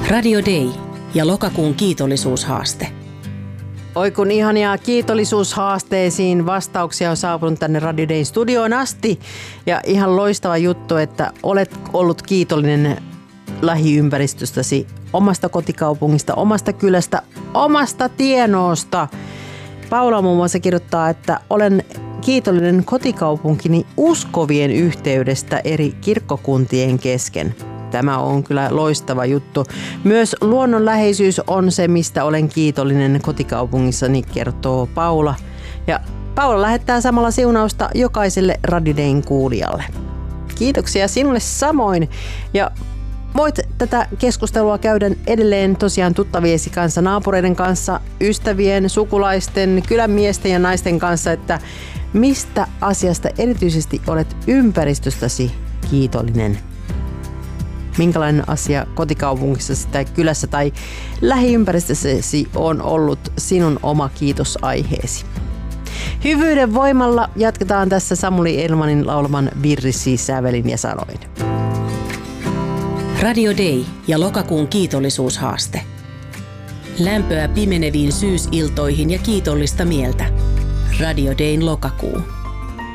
Radio Day ja lokakuun kiitollisuushaaste. Oi kun ihania kiitollisuushaasteisiin vastauksia on saapunut tänne Radio Dayn studioon asti. Ja ihan loistava juttu, että olet ollut kiitollinen lähiympäristöstäsi, omasta kotikaupungista, omasta kylästä, omasta tienoosta. Paula muun muassa kirjoittaa, että olen kiitollinen kotikaupunkini uskovien yhteydestä eri kirkkokuntien kesken. Tämä on kyllä loistava juttu. Myös luonnonläheisyys on se, mistä olen kiitollinen kotikaupungissani, kertoo Paula. Ja Paula lähettää samalla siunausta jokaiselle Radio Dayn kuulijalle. Kiitoksia sinulle samoin. Ja voit tätä keskustelua käydä edelleen tosiaan tuttaviesi kanssa, naapureiden kanssa, ystävien, sukulaisten, kylänmiesten ja naisten kanssa, että mistä asiasta erityisesti olet ympäristöstäsi kiitollinen. Minkälainen asia kotikaupungissasi tai kylässä tai lähiympäristössäsi on ollut sinun oma kiitosaiheesi. Hyvyyden voimalla jatketaan tässä Samuli Elmanin laulaman Virsi sävelin ja sanoin. Radio Day ja lokakuun kiitollisuushaaste. Lämpöä pimeneviin syysiltoihin ja kiitollista mieltä. Radio Dayn lokakuu.